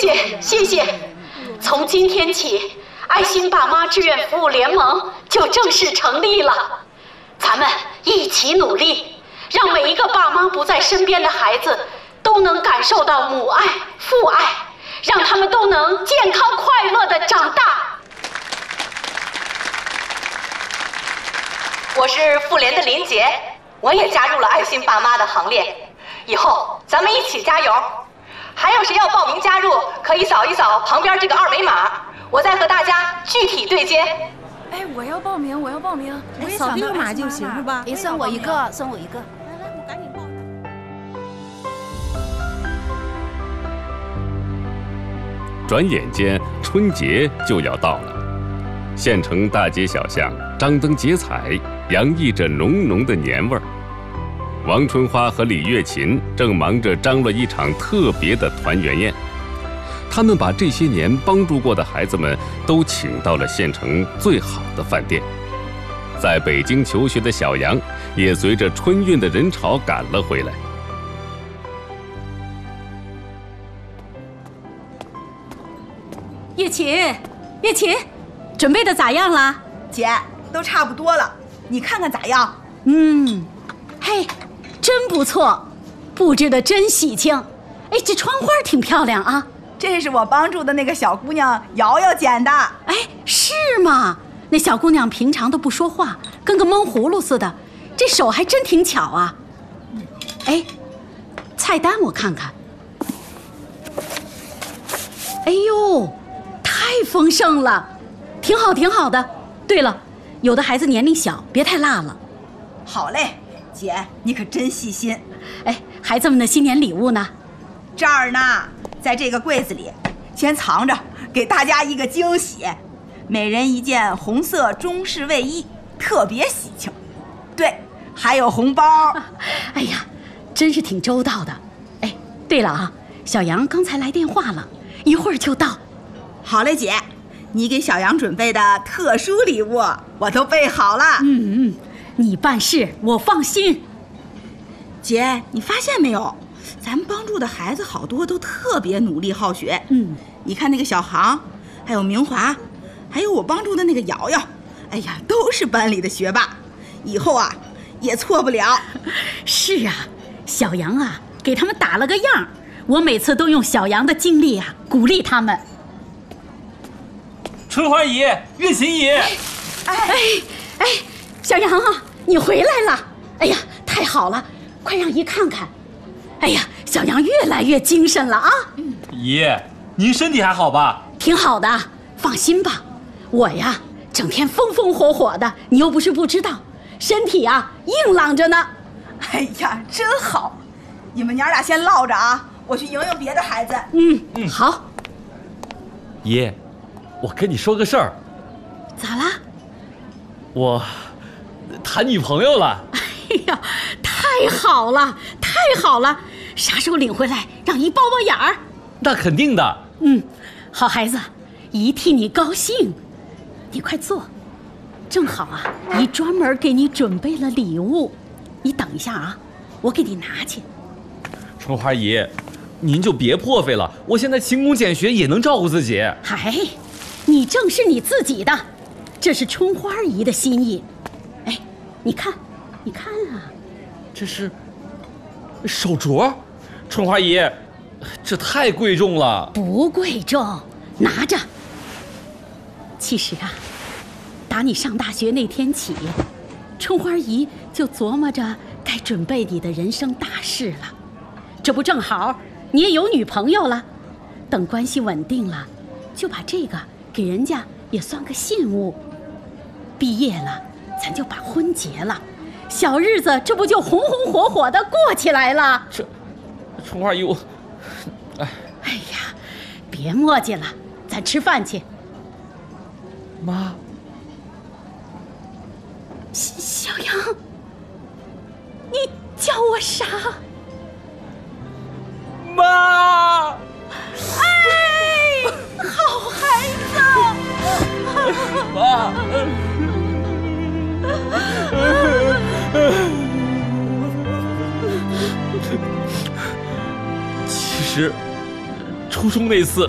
谢谢。从今天起，爱心爸妈志愿服务联盟就正式成立了。咱们一起努力，让每一个爸妈不在身边的孩子都能感受到母爱、父爱，让他们都能健康快乐地长大。 我是妇联的林杰，我也加入了爱心爸妈的行列。以后咱们一起加油！还有谁要报名加入，可以扫一扫旁边这个二维码，我再和大家具体对接。 哎，我要报名，我也扫这个码就行是吧？ 哎，算我一个。来， 我赶紧报。 转眼间，春节就要到了，县城大街小巷张灯结彩，洋溢着浓浓的年味儿。王春花和李月琴正忙着张罗一场特别的团圆宴。他们把这些年帮助过的孩子们都请到了县城最好的饭店。在北京求学的小杨也随着春运的人潮赶了回来。 月琴，准备的咋样了？ 姐，都差不多了，你看看咋样？ 嘿，真不错，布置的真喜庆。哎，这窗花挺漂亮啊。 这是我帮助的那个小姑娘瑶瑶剪的。 哎，是吗？那小姑娘平常都不说话，跟个闷葫芦似的，这手还真挺巧啊。哎，菜单我看看。哎呦，太丰盛了，挺好的。对了，有的孩子年龄小，别太辣了。 好嘞，姐，你可真细心。 哎，孩子们的新年礼物呢？ 这儿呢，在这个柜子里，先藏着，给大家一个惊喜。每人一件红色中式卫衣，特别喜庆。对，还有红包。 哎呀，真是挺周到的。哎，对了啊，小杨刚才来电话了，一会儿就到。 好嘞，姐，你给小杨准备的特殊礼物我都备好了。 你办事我放心。 姐，你发现没有，咱们帮助的孩子好多都特别努力好学。你看那个小航，还有明华，还有我帮助的那个瑶瑶，哎呀，都是班里的学霸，以后啊也错不了。 是啊，小杨啊给他们打了个样，我每次都用小杨的经历啊鼓励他们。 春花姨，月琴姨。 哎，小杨啊，你回来了！哎呀，太好了，快让姨看看。哎呀，小杨越来越精神了啊！ 姨，您身体还好吧？ 挺好的，放心吧。我呀，整天风风火火的，你又不是不知道，身体啊硬朗着呢。 哎呀，真好！你们娘俩先唠着啊，我去迎迎别的孩子。 好。 姨，我跟你说个事儿。 咋啦？ 我谈女朋友了。 哎呀，太好了，啥时候领回来，让姨包包眼儿？ 那肯定的。 好孩子，姨替你高兴。你快坐，正好啊，姨专门给你准备了礼物。你等一下啊，我给你拿去。 春花姨，您就别破费了，我现在勤工俭学也能照顾自己。 哎，你正是你自己的，这是春花姨的心意。哎，你看啊， 这是手镯。春花姨，这太贵重了。 不贵重，拿着。其实啊，打你上大学那天起，春花姨就琢磨着该准备你的人生大事了。这不正好你也有女朋友了，等关系稳定了，就把这个给人家也算个信物。毕业了，咱就把婚结了，小日子这不就红红火火的过起来了？ 春花姨， 哎呀，别磨叽了，咱吃饭去。 妈。 小杨，你叫我啥？ 妈。 哎，好孩子。 妈。其实初中那次